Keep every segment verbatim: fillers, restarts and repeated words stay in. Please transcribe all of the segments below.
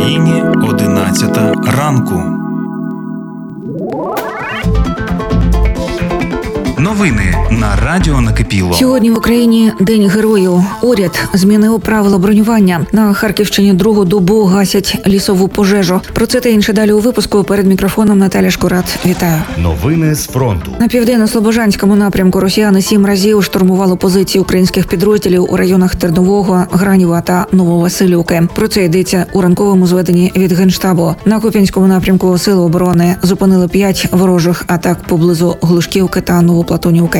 Україні одинадцята ранку. Новини на радіо Накипіло. Сьогодні в Україні День героїв. Уряд змінив правила бронювання. На Харківщині другу добу гасять лісову пожежу. Про це та інше далі у випуску. Перед мікрофоном Наталя Шкурат. Вітаю. Новини з фронту. На південно-слобожанському напрямку росіяни сім разів штурмували позиції українських підрозділів у районах Тернового, Гранєва та Нововасилівки. Про це йдеться у ранковому зведенні від Генштабу. На Куп'янському напрямку Сили оборони зупинили п'ять ворожих атак поблизу Глушківки та Новоплатонівки.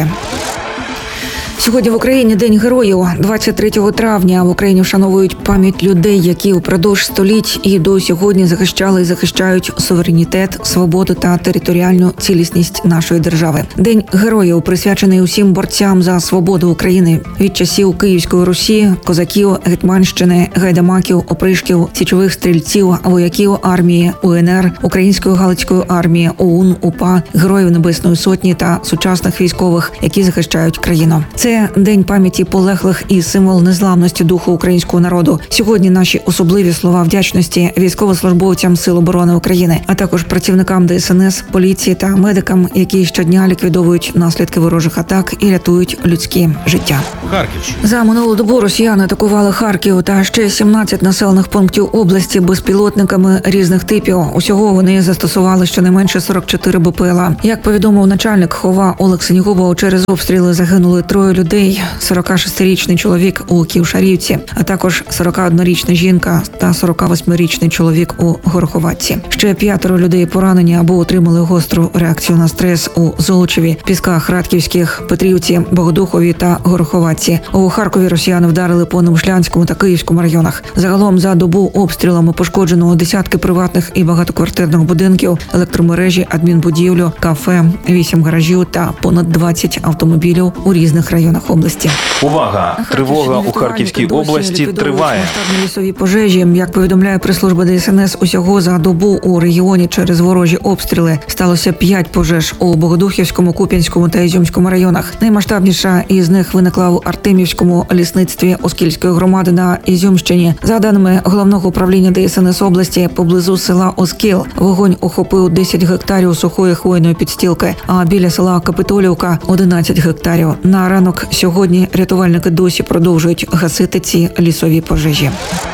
Сьогодні в Україні День героїв. двадцять третього травня в Україні вшановують пам'ять людей, які упродовж століть і до сьогодні захищали і захищають суверенітет, свободу та територіальну цілісність нашої держави. День героїв присвячений усім борцям за свободу України від часів Київської Русі, козаків, Гетьманщини, гайдамаків, опришків, січових стрільців, вояків армії УНР, Української Галицької армії, ОУН, УПА, Героїв Небесної Сотні та сучасних військових, які захищають країну. Це Це День пам'яті полеглих і символ незламності духу українського народу. Сьогодні наші особливі слова вдячності військовослужбовцям Сил оборони України, а також працівникам Де Ес Ен Ес, поліції та медикам, які щодня ліквідовують наслідки ворожих атак і рятують людські життя. Харківщина. За минулу добу росіяни атакували Харків та ще сімнадцять населених пунктів області безпілотниками різних типів. Усього вони застосували щонайменше сорок чотири Б П Л А. Як повідомив начальник ХОВА Олег Синігубов, через обстріли загинули троє людей, сорокашестирічний чоловік у Ківшарівці, а також сорокаоднорічна жінка та сорокавосьмирічний чоловік у Гороховатці. Ще п'ятеро людей поранені або отримали гостру реакцію на стрес у Золочеві, Пісках, Радківських, Петрівці, Богодухові та Гороховатці. У Харкові росіяни вдарили по Немишлянському та Київському районах. Загалом за добу обстрілами пошкоджено десятки приватних і багатоквартирних будинків, електромережі, адмінбудівлю, кафе, вісім гаражів та понад двадцять автомобілів у різних районах області. Увага! Тривога у Харківській області триває. Масштабні лісові пожежі. Як повідомляє прес-служба Де Ес Ен Ес, усього за добу у регіоні через ворожі обстріли сталося п'ять пожеж у Богодухівському, Куп'янському та Ізюмському районах. Наймасштабніша із них виникла в Артемівському лісництві Оскільської громади на Ізюмщині. За даними Головного управління Де Ес Ен Ес області, поблизу села Оскіл вогонь охопив десять гектарів сухої хвойної підстілки, а біля села Капитолівка – одинадцять гектарів. На ранок сьогодні рятувальники досі продовжують гасити ці лісові пожежі.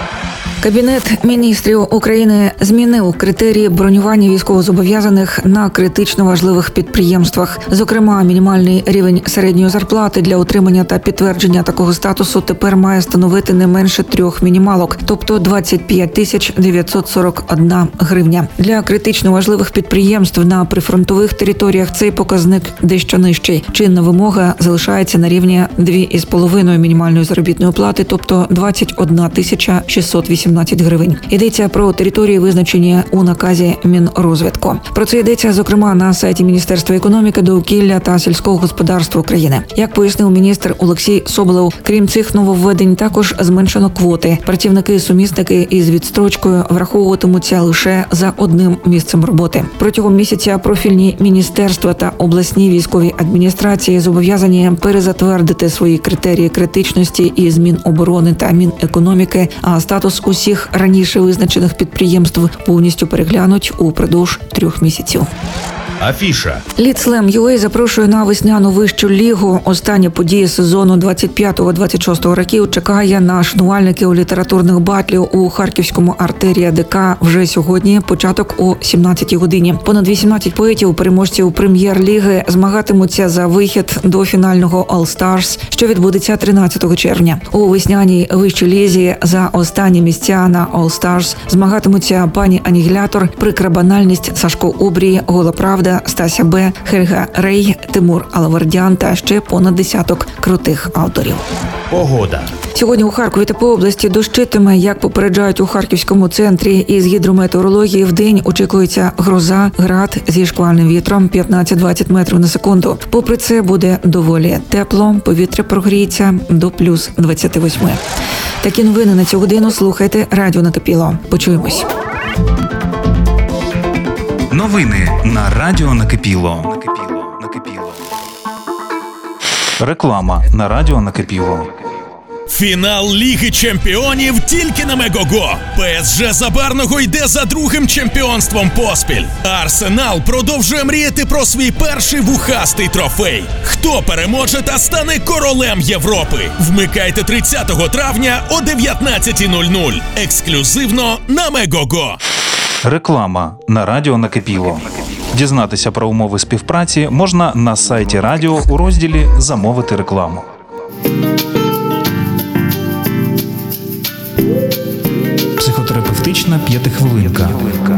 Кабінет міністрів України змінив критерії бронювання військовозобов'язаних на критично важливих підприємствах. Зокрема, мінімальний рівень середньої зарплати для отримання та підтвердження такого статусу тепер має становити не менше трьох мінімалок, тобто двадцять п'ять тисяч дев'ятсот сорок одна гривня. Для критично важливих підприємств на прифронтових територіях цей показник дещо нижчий. Чинна вимога залишається на рівні дві з половиною мінімальної заробітної плати, тобто двадцять одна тисяча шістсот вісімнадцять гривень. Йдеться про території, визначені у наказі Мінрозвитку. Про це йдеться, зокрема, на сайті Міністерства економіки, довкілля та сільського господарства України. Як пояснив міністр Олексій Соболєв, крім цих нововведень, також зменшено квоти. Працівники-сумісники із відстрочкою враховуватимуться лише за одним місцем роботи. Протягом місяця профільні міністерства та обласні військові адміністрації зобов'язані перезатвердити свої критерії критичності із Міноборони та Мінекономіки, а статус усіх раніше визначених підприємств повністю переглянуть упродовж трьох місяців. Афіша. Лідслем.ю.а запрошує на весняну вищу лігу. Остання подія сезону двадцять п'ятого - двадцять шостого років чекає на шанувальників літературних батлів у Харківському артерія Де Ка вже сьогодні, початок о сімнадцятій годині. Понад вісімнадцять поетів, переможців прем'єр-ліги, змагатимуться за вихід до фінального All Stars, що відбудеться тринадцятого червня. У весняній вищій лізі за останні місця на All Stars змагатимуться пані Анігілятор, Прикра банальність, Сашко Обрій, Гола правда, Стася Б, Хельга Рей, Тимур Алавардян та ще понад десяток крутих авторів. Погода. Сьогодні у Харкові та по області дощитиме, як попереджають у Харківському центрі із гідрометеорології. Вдень очікується гроза, град зі шквальним вітром п'ятнадцять - двадцять метрів на секунду. Попри це буде доволі тепло, повітря прогріється до плюс двадцяти восьми. Такі новини на цю годину слухайте радіо Накипіло. Почуємось. Новини на радіо Накипіло. Накипіло. Накипіло. Реклама на радіо Накипіло. Фінал Ліги Чемпіонів тільки на Мегого. ПСЖ Забарного йде за другим чемпіонством поспіль. А Арсенал продовжує мріяти про свій перший вухастий трофей. Хто переможе та стане королем Європи? Вмикайте тридцятого травня о дев'ятнадцята нуль нуль. Ексклюзивно на Мегого. Реклама на радіо накипіло. Дізнатися про умови співпраці можна на сайті радіо у розділі «Замовити рекламу». Психотерапевтична п'ятихвилинка.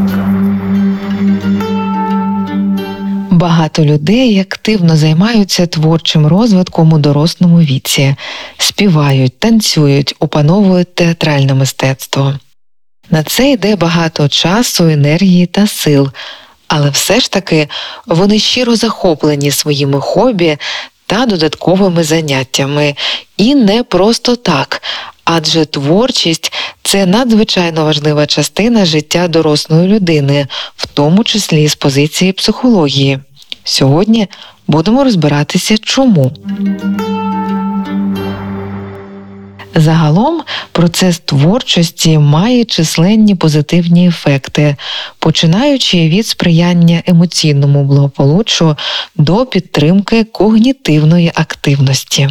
Багато людей активно займаються творчим розвитком у дорослому віці. Співають, танцюють, опановують театральне мистецтво. На це йде багато часу, енергії та сил. Але все ж таки вони щиро захоплені своїми хобі та додатковими заняттями. І не просто так, адже творчість – це надзвичайно важлива частина життя дорослої людини, в тому числі з позиції психології. Сьогодні будемо розбиратися, чому. Загалом процес творчості має численні позитивні ефекти, починаючи від сприяння емоційному благополуччю до підтримки когнітивної активності.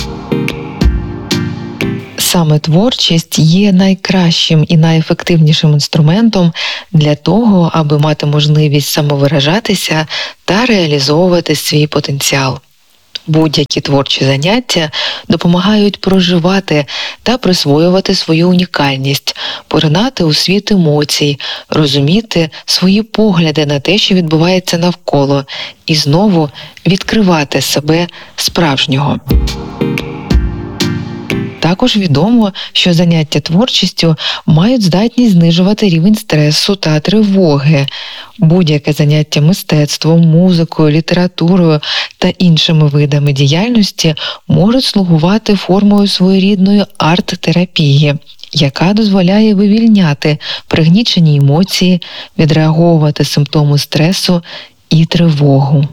Саме творчість є найкращим і найефективнішим інструментом для того, аби мати можливість самовиражатися та реалізовувати свій потенціал. Будь-які творчі заняття допомагають проживати та присвоювати свою унікальність, поринати у світ емоцій, розуміти свої погляди на те, що відбувається навколо, і знову відкривати себе справжнього. Також відомо, що заняття творчістю мають здатність знижувати рівень стресу та тривоги. Будь-яке заняття мистецтвом, музикою, літературою та іншими видами діяльності можуть слугувати формою своєрідної арт-терапії, яка дозволяє вивільняти пригнічені емоції, відреагувати симптоми стресу і тривогу.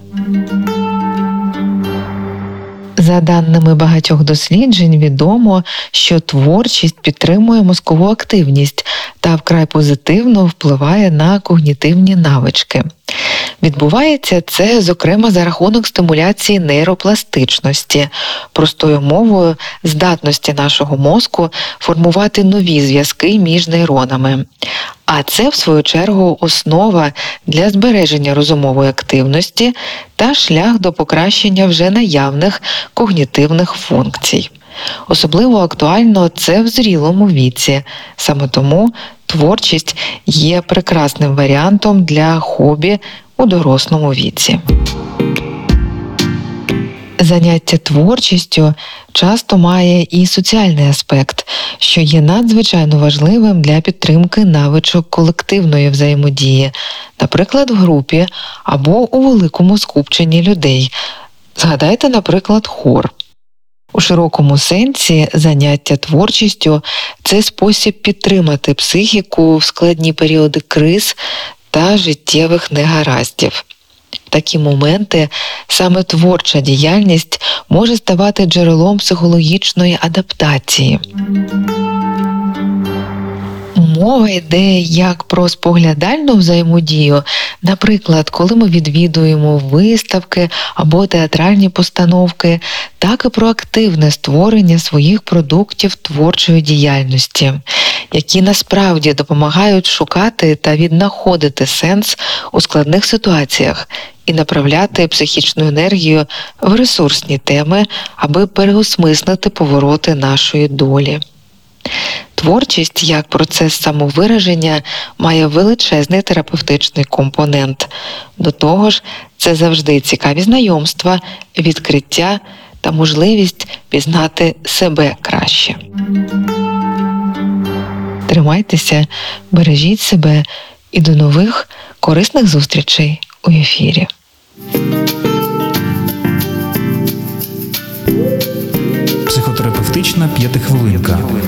За даними багатьох досліджень, відомо, що творчість підтримує мозкову активність та вкрай позитивно впливає на когнітивні навички. Відбувається це, зокрема, за рахунок стимуляції нейропластичності, простою мовою здатності нашого мозку формувати нові зв'язки між нейронами. А це, в свою чергу, основа для збереження розумової активності та шлях до покращення вже наявних когнітивних функцій. Особливо актуально це в зрілому віці. Саме тому творчість є прекрасним варіантом для хобі у дорослому віці. Заняття творчістю часто має і соціальний аспект, що є надзвичайно важливим для підтримки навичок колективної взаємодії, наприклад, в групі або у великому скупченні людей. Згадайте, наприклад, хор. У широкому сенсі заняття творчістю – це спосіб підтримати психіку в складні періоди криз та життєвих негараздів. В такі моменти саме творча діяльність може ставати джерелом психологічної адаптації. Мова йде як про споглядальну взаємодію, наприклад, коли ми відвідуємо виставки або театральні постановки, так і про активне створення своїх продуктів творчої діяльності, які насправді допомагають шукати та віднаходити сенс у складних ситуаціях і направляти психічну енергію в ресурсні теми, аби переосмислити повороти нашої долі. Творчість, як процес самовираження, має величезний терапевтичний компонент. До того ж, це завжди цікаві знайомства, відкриття та можливість пізнати себе краще. Тримайтеся, бережіть себе і до нових корисних зустрічей у ефірі. Психотерапевтична п'ятихвилинка.